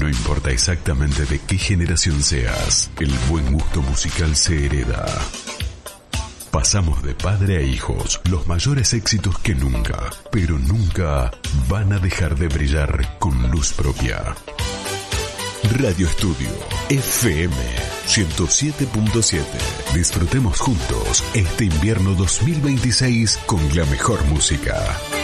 No importa exactamente de qué generación seas, el buen gusto musical se hereda. Pasamos de padre a hijos los mayores éxitos que nunca, pero nunca van a dejar de brillar con luz propia. Radio Estudio FM 107.7. Disfrutemos juntos este invierno 2026 con la mejor música.